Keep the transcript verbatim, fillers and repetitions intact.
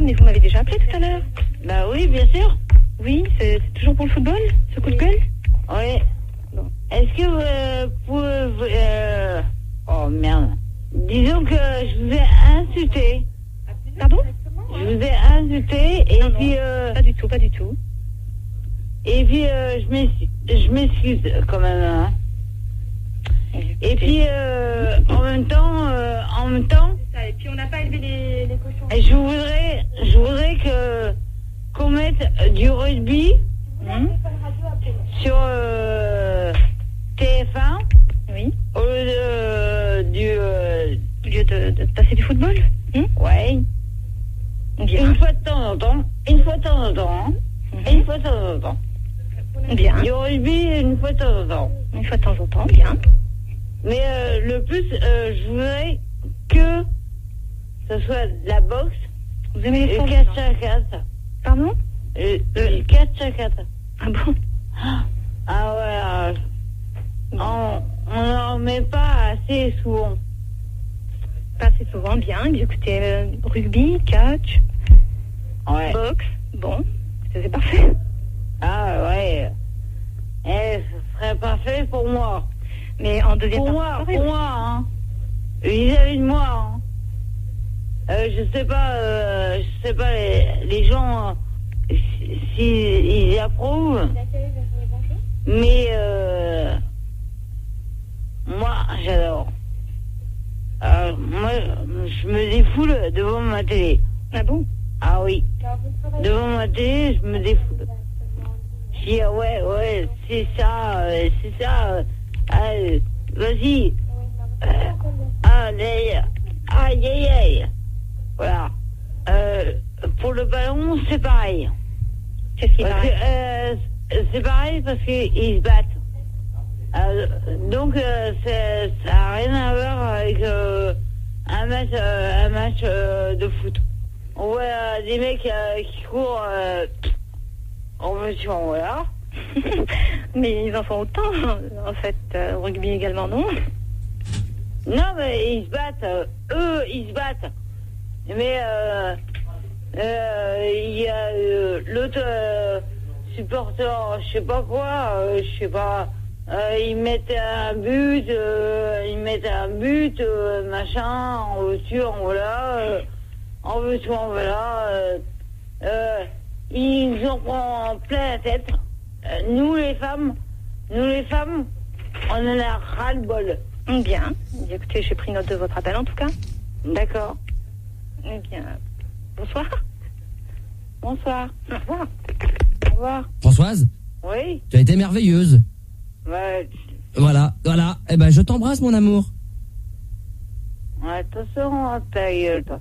mais vous m'avez déjà appelé tout à l'heure. Bah oui, bien sûr. Oui, c'est c'est toujours pour le football, ce coup de gueule? Oui. Bon. Est-ce que vous euh, pouvez... Euh... Oh merde. Disons que je vous ai insulté. Pardon? Je vous ai insulté et Non, puis... non, Euh... pas du tout, pas du tout. Et puis euh, je m'excuse, je m'excuse quand même. Hein. Et puis euh, en même temps, euh, en même temps... Et puis on n'a pas élevé les, les cochons. Je voudrais, je voudrais que qu'on mette du rugby Mmh. sur euh, T F un Oui. au lieu de, du euh, Au lieu de, de passer du football. Mmh. ouais. Bien. Une fois de temps en temps, une fois de temps en temps, hein. Mmh. Une fois de temps en temps. Bien. Du rugby une fois de temps en temps. Une fois de temps en temps, bien. Mais euh, le plus, euh, je voudrais que ce soit de la boxe, Vous aimez les le formes, quatre hein? à quatre. Pardon? Le, le quatre à quatre. Ah bon? Ah ouais, euh, on n'en met pas assez souvent. Pas assez souvent, bien. Écoutez, euh, rugby, catch, Ouais. boxe, bon, c'est c'est parfait. Ah ouais. Eh, ce serait parfait pour moi. Mais en deuxième Pour partie, moi, pareil, pour oui. moi, hein. Vis-à-vis de moi, hein. Euh, je sais pas, euh, je sais pas les, les gens, euh, si, si ils approuvent. Mais euh, moi, j'adore. Euh, moi, je me défoule devant ma télé. Ah bon? Ah oui. Devant ma télé, je me défoule. Je dis, ah ouais, ouais, c'est ça, euh, c'est ça. euh, ah, euh, vas-y. Euh, allez, aïe, aïe, aïe. Voilà. Euh, pour le ballon, c'est pareil. Qu'est-ce qui Parce que, paraît? euh, c'est pareil parce qu'ils se battent. Euh, donc, euh, c'est- ça n'a rien à voir avec euh, un match, euh, un match euh, de foot. On voit euh, des mecs euh, qui courent euh, en voiture, voilà. Mais ils en font autant, en fait, euh, au rugby également, non? Non, mais ils se battent. euh, eux, ils se battent. Mais euh, euh, il y a euh, l'autre euh, supporter, je sais pas quoi, euh, je sais pas. Euh, ils mettent un but, euh, ils mettent un but, euh, machin, en voiture, en voilà, euh, en voiture, en voilà. Euh, euh, ils en prennent plein la tête. Euh, nous les femmes, nous les femmes, on en a ras le bol. Bien. Écoutez, j'ai pris note de votre appel en tout cas. D'accord. Eh bien, bonsoir. Bonsoir. Au revoir. Au revoir. Françoise, Oui. tu as été merveilleuse. Ouais. Voilà, voilà. Eh ben, je t'embrasse, mon amour. Attention à ta gueule, toi.